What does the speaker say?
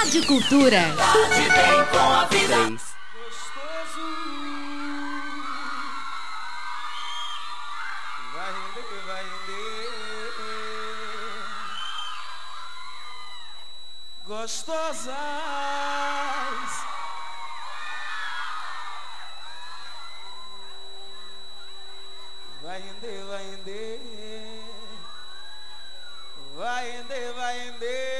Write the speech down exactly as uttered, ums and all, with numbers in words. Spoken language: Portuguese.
Rádio Cultura. Bate bem com a vida. Gostoso. Vai render, vai render. Gostosas. Vai render, vai render. Vai render, vai render.